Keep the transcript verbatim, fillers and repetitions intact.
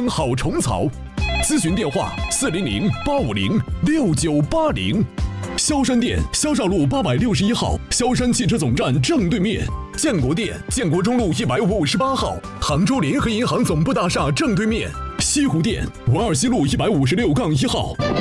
好虫草。咨询电话：四零零八五零六九八零。萧山店，萧少路八百六十一号，萧山汽车总站正对面。建国店，建国中路一百五十八号，杭州联合银行总部大厦正对面。西湖店，文二西路一百五十六杠一号。